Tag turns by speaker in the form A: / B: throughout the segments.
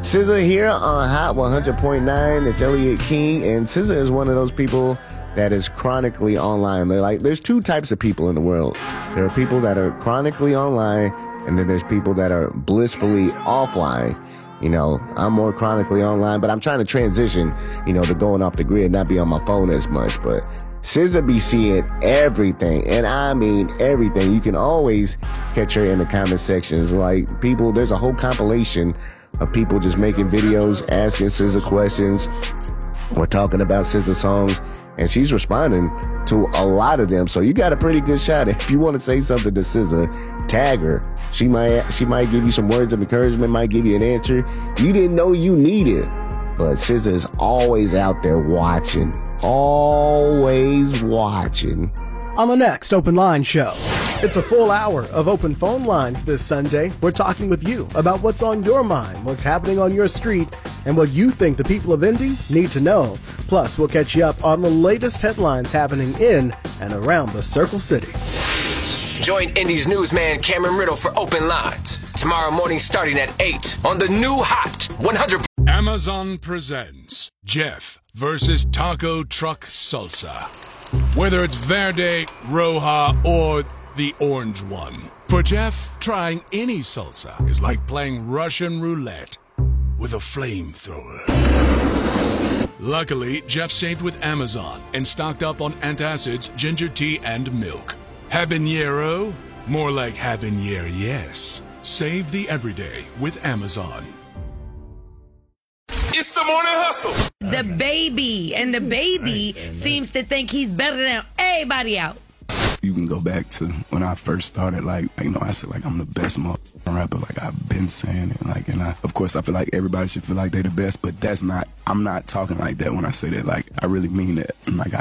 A: SZA here on Hot 100.9. It's Elliot King, and SZA is one of those people that is chronically online. There's two types of people in the world. There are people that are chronically online, and then there's people that are blissfully offline. You know, I'm more chronically online, but I'm trying to transition, to going off the grid, not be on my phone as much. But SZA be seeing everything, and I mean everything. You can always catch her in the comment sections. There's a whole compilation of people just making videos, asking SZA questions. We're talking about SZA songs, and she's responding to a lot of them. So you got a pretty good shot. If you want to say something to SZA, tag her. She might give you some words of encouragement, might give you an answer you didn't know you needed. But SZA is always out there watching. Always watching.
B: On the next Open Line Show, it's a full hour of open phone lines this Sunday. We're talking with you about what's on your mind, what's happening on your street, and what you think the people of Indy need to know. Plus, we'll catch you up on the latest headlines happening in and around the Circle City.
C: Join Indy's newsman Cameron Riddle for Open Lines tomorrow morning starting at 8 on the new Hot 100.
D: Amazon presents Jeff versus Taco Truck Salsa. Whether it's Verde, Roja, or the orange one. For Jeff, trying any salsa is like playing Russian roulette with a flamethrower. Luckily, Jeff saved with Amazon and stocked up on antacids, ginger tea, and milk. Habanero? More like habanero, yes. Save the everyday with Amazon.
C: It's the morning hustle.
E: The baby seems to think he's better than everybody else.
F: You can go back to when I first started, I said, I'm the best rapper, I've been saying it, and of course, I feel like everybody should feel like they're the best, but I'm not talking like that when I say that, I really mean that,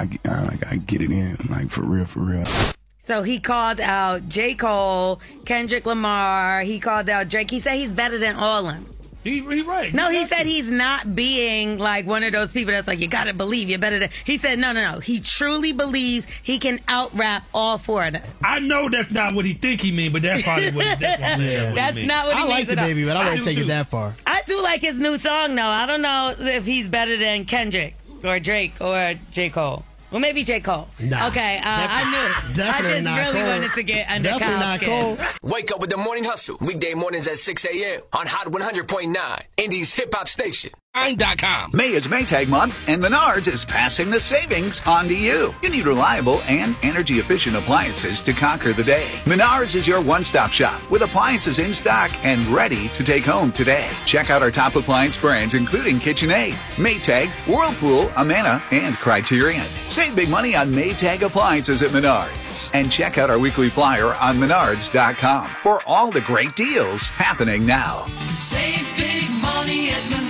F: I get it in, for real.
E: So he called out J. Cole, Kendrick Lamar, he called out Drake, he said he's better than all of them.
G: He right.
E: No, he said he's not being one of those people that's you gotta believe you're better than. He said no. He truly believes he can out-rap all four of them.
G: I know that's not what he think he mean, but that's probably what
E: that's not what he means.
H: I like the baby, but I wouldn't take it that far.
E: I do like his new song, though. I don't know if he's better than Kendrick or Drake or J. Cole. Well, maybe J. Cole.
H: Nah.
E: Okay, I knew.
H: Definitely
E: I just
H: not
E: really
H: Cole.
E: wanted to get under
H: Definitely not
E: Kyle's
H: Cole.
E: skin.
C: Wake up with the morning hustle. Weekday mornings at 6 a.m. on Hot 100.9, Indy's hip hop station.
I: May is Maytag month, and Menards is passing the savings on to you. You need reliable and energy-efficient appliances to conquer the day. Menards is your one-stop shop with appliances in stock and ready to take home today. Check out our top appliance brands, including KitchenAid, Maytag, Whirlpool, Amana, and Criterion. Save big money on Maytag appliances at Menards. And check out our weekly flyer on Menards.com for all the great deals happening now.
J: Save big money at Menards.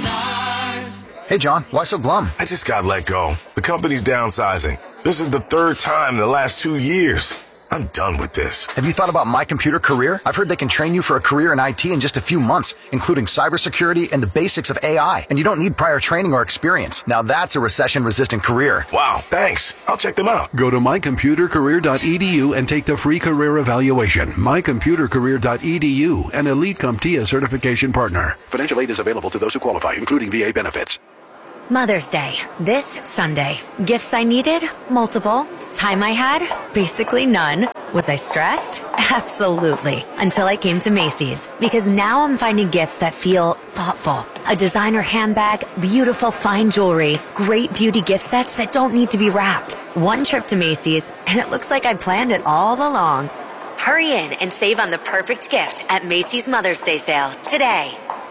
K: Hey, John, why so glum?
L: I just got let go. The company's downsizing. This is the third time in the last 2 years. I'm done with this.
K: Have you thought about My Computer Career? I've heard they can train you for a career in IT in just a few months, including cybersecurity and the basics of AI. And you don't need prior training or experience. Now that's a recession-resistant career.
L: Wow, thanks. I'll check them out.
M: Go to mycomputercareer.edu and take the free career evaluation. mycomputercareer.edu, an Elite CompTIA certification partner. Financial aid is available to those who qualify, including VA benefits.
N: Mother's Day, this Sunday. Gifts I needed? Multiple. Time I had? Basically none. Was I stressed? Absolutely. Until I came to Macy's. Because now I'm finding gifts that feel thoughtful. A designer handbag, beautiful fine jewelry, great beauty gift sets that don't need to be wrapped. One trip to Macy's, and it looks like I planned it all along. Hurry in and save on the perfect gift at Macy's Mother's Day sale today.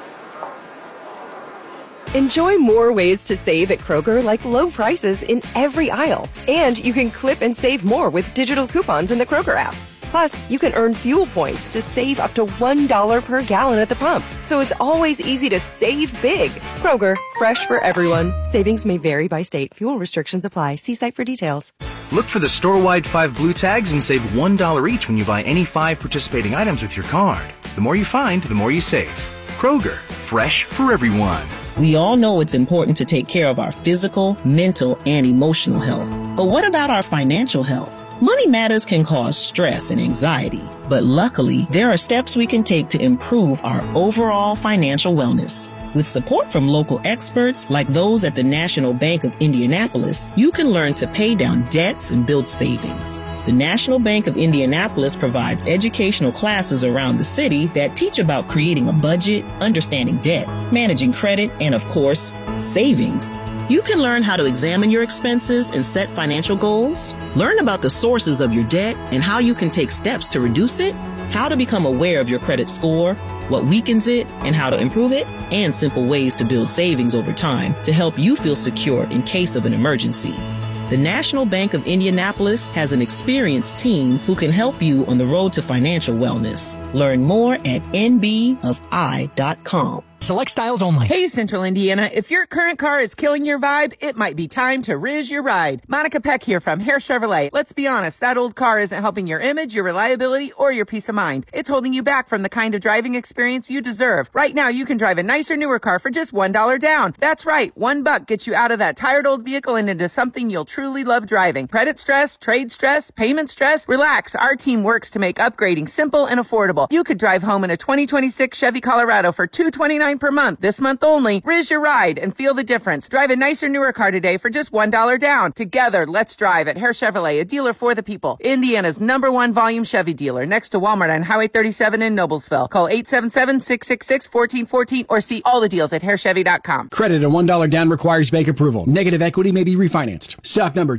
O: Enjoy more ways to save at Kroger, like low prices in every aisle. And you can clip and save more with digital coupons in the Kroger app. Plus, you can earn fuel points to save up to $1 per gallon at the pump. So it's always easy to save big. Kroger, fresh for everyone. Savings may vary by state. Fuel restrictions apply. See site for details.
P: Look for the store-wide 5 blue tags and save $1 each when you buy any 5 participating items with your card. The more you find, the more you save. Kroger, fresh for everyone.
Q: We all know it's important to take care of our physical, mental, and emotional health. But what about our financial health? Money matters can cause stress and anxiety, but luckily, there are steps we can take to improve our overall financial wellness. With support from local experts like those at the National Bank of Indianapolis, you can learn to pay down debts and build savings. The National Bank of Indianapolis provides educational classes around the city that teach about creating a budget, understanding debt, managing credit, and of course, savings. You can learn how to examine your expenses and set financial goals, learn about the sources of your debt and how you can take steps to reduce it, how to become aware of your credit score, what weakens it and how to improve it, and simple ways to build savings over time to help you feel secure in case of an emergency. The National Bank of Indianapolis has an experienced team who can help you on the road to financial wellness. Learn more at nbofi.com.
R: Select styles only.
S: Hey, Central Indiana. If your current car is killing your vibe, it might be time to Riz your ride. Monica Peck here from Hare Chevrolet. Let's be honest, that old car isn't helping your image, your reliability, or your peace of mind. It's holding you back from the kind of driving experience you deserve. Right now, you can drive a nicer, newer car for just $1 down. That's right. $1 gets you out of that tired old vehicle and into something you'll truly love driving. Credit stress, trade stress, payment stress. Relax. Our team works to make upgrading simple and affordable. You could drive home in a 2026 Chevy Colorado for $229 per month. This month only. Riz your ride and feel the difference. Drive a nicer, newer car today for just $1 down. Together, let's drive at Hare Chevrolet, a dealer for the people. Indiana's #1 volume Chevy dealer, next to Walmart on Highway 37 in Noblesville. Call 877-666-1414 or see all the deals at HareChevy.com.
R: Credit at $1 down requires bank approval. Negative equity may be refinanced. Stock number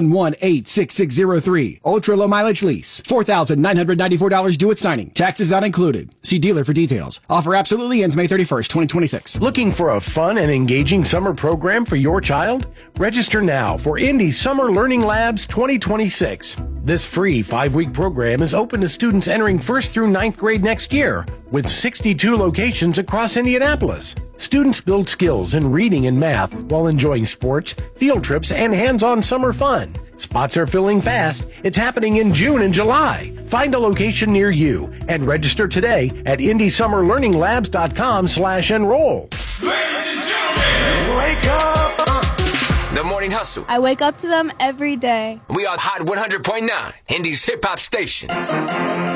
R: T1186603. Ultra low mileage lease. $4,994 due at signing. Taxes not included. See dealer for details. Offer absolutely ends May 31st, 2026.
T: Looking for a fun and engaging summer program for your child? Register now for Indy Summer Learning Labs 2026. This free 5-week program is open to students entering 1st through 9th grade next year, with 62 locations across Indianapolis. Students build skills in reading and math while enjoying sports, field trips, and hands-on summer fun. Spots are filling fast. It's happening in June and July. Find a location near you and register today at indysummerlearninglabs.com/enroll.
C: Ladies and gentlemen, wake up. The Morning Hustle.
U: I wake up to them every day.
C: We are Hot 100.9, Indy's hip hop station.